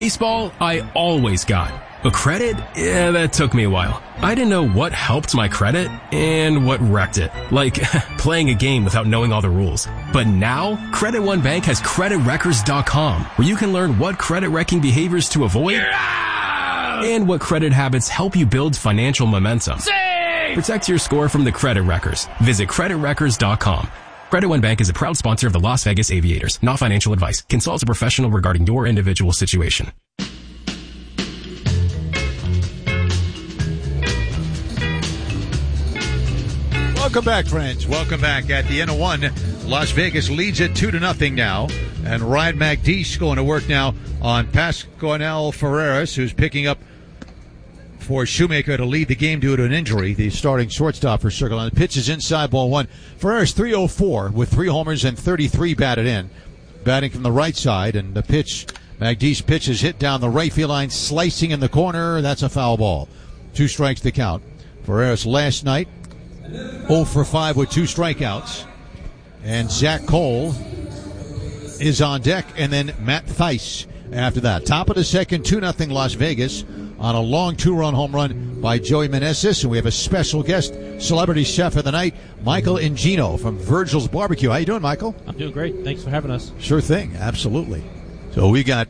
Baseball, I always got. But credit? Yeah, that took me a while. I didn't know what helped my credit and what wrecked it. Like, playing a game without knowing all the rules. But now, Credit One Bank has CreditWreckers.com, where you can learn what credit-wrecking behaviors to avoid and what credit habits help you build financial momentum. Protect your score from the Credit Wreckers. Visit CreditWreckers.com. Credit One Bank is a proud sponsor of the Las Vegas Aviators. Not financial advice. Consult a professional regarding your individual situation. Welcome back, friends. Welcome back. At the end of one, Las Vegas leads it 2-0 now. And Ryan McDeesh going to work now on Pascual Ferreras, who's picking up for Shoemaker to lead the game due to an injury, the starting shortstop for Circle Line. The pitch is inside, ball one. Ferreras 304 with 3 homers and 33 batted in. Batting from the right side, and the pitch, McDeesh pitch is hit down the right field line, slicing in the corner. That's a foul ball. 2 strikes to count. Ferreras last night 0 for 5 with 2 strikeouts. And Zach Cole is on deck, and then Matt Thaiss after that. Top of the second, 2-0 Las Vegas on a long 2-run home run by Joey Meneses. And we have a special guest, celebrity chef of the night, Michael Ingino from Virgil's Barbecue. How you doing, Michael? I'm doing great. Thanks for having us. Sure thing. Absolutely. So we're going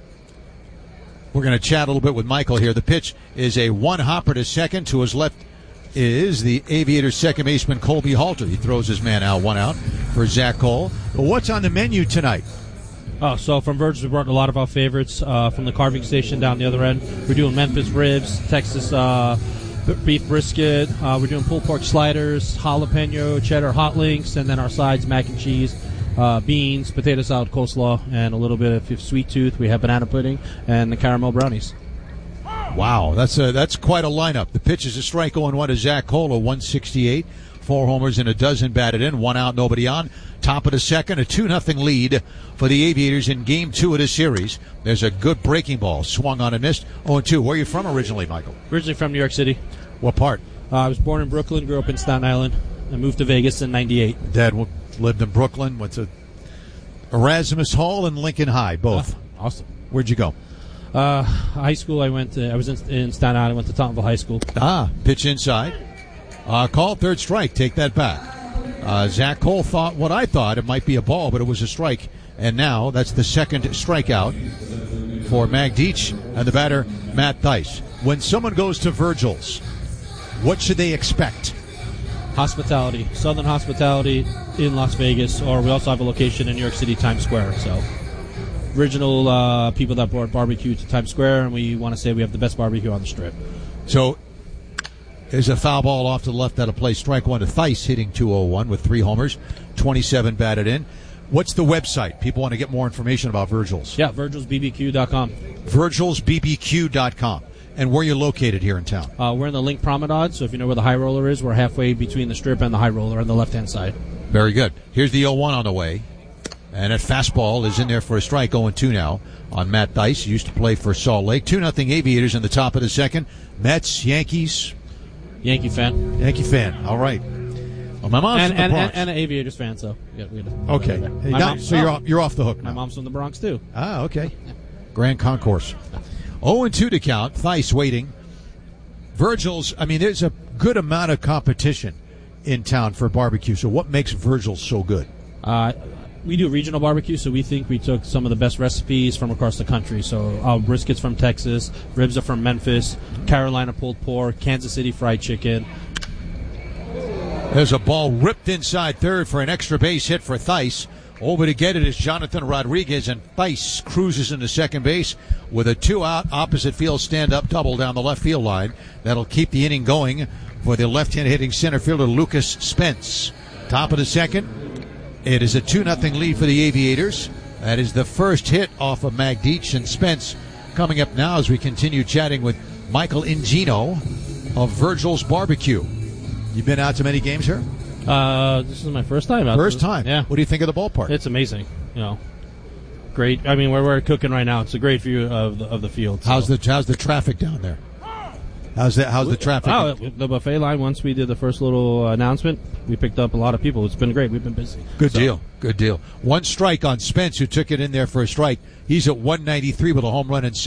to chat a little bit with Michael here. The pitch is a one-hopper to second. To his left is the Aviators second baseman Colby Halter. He throws his man out, 1 out for Zach Cole. But what's on the menu tonight? Oh, so from Virgil's, we brought a lot of our favorites from the carving station down the other end. We're doing Memphis ribs, Texas beef brisket. We're doing pulled pork sliders, jalapeno, cheddar hot links, and then our sides, mac and cheese, beans, potato salad, coleslaw, and a little bit of, if you have sweet tooth, we have banana pudding and the caramel brownies. Wow, that's quite a lineup. The pitch is a strike 0-1 to Zach Cole, 168. 4 homers and a dozen batted in. 1 out, nobody on. Top of the second, a 2-0 lead for the Aviators in Game 2 of the series. There's a good breaking ball. Swung on and missed. 0-2. Where are you from originally, Michael? Originally from New York City. What part? I was born in Brooklyn, grew up in Staten Island. I moved to Vegas in 98. Dad lived in Brooklyn, went to Erasmus Hall and Lincoln High, both. Awesome. Where'd you go? High school, I was in Staten Island, went to Tauntonville High School. Pitch inside. Call, third strike. Take that back. Zach Cole thought what I thought. It might be a ball, but it was a strike. And now that's the second strikeout for McDeesh and the batter, Matt Thaiss. When someone goes to Virgil's, what should they expect? Hospitality. Southern hospitality in Las Vegas, or we also have a location in New York City, Times Square. So original people that brought barbecue to Times Square, and we want to say we have the best barbecue on the Strip. So there's a foul ball off to the left out of play. Strike 1 to Thaiss, hitting .201 with 3 homers, 27 batted in. What's the website? People want to get more information about Virgil's. Yeah, virgilsbbq.com. virgilsbbq.com. And where are you located here in town? We're in the Link Promenade, so if you know where the High Roller is, we're halfway between the Strip and the High Roller on the left-hand side. Very good. Here's the 0-1 on the way. And that fastball is in there for a strike, 0-2 now on Matt Thaiss. He used to play for Salt Lake. 2-0 Aviators in the top of the second. Mets, Yankees. Yankee fan. Yankee fan. All right. Well, my mom's from the Bronx. And an Aviators fan, so okay. So you're off the hook now. My mom's from the Bronx, too. Okay. Grand Concourse. 0-2 to count. Thaiss waiting. Virgil's, there's a good amount of competition in town for barbecue. So what makes Virgil's so good? We do regional barbecue, so we think we took some of the best recipes from across the country. So brisket's from Texas, ribs are from Memphis, Carolina pulled pork, Kansas City fried chicken. There's a ball ripped inside third for an extra base hit for Thaiss. Over to get it is Jonathan Rodriguez, and Thaiss cruises into second base with a 2-out opposite field stand-up double down the left field line. That'll keep the inning going for the left-hand hitting center fielder Lucas Spence. Top of the second. It is a 2-0 lead for the Aviators. That is the first hit off of McDeesh and Spence. Coming up now as we continue chatting with Michael Ingino of Virgil's Barbecue. You've been out to many games here? This is my first time out. First time? Yeah. What do you think of the ballpark? It's amazing. Great. Where we're cooking right now, it's a great view of the field. So. How's the traffic down there? How's the traffic? Oh, the buffet line, once we did the first little announcement, we picked up a lot of people. It's been great. We've been busy. Good deal. One strike on Spence, who took it in there for a strike. He's at 193 with a home run and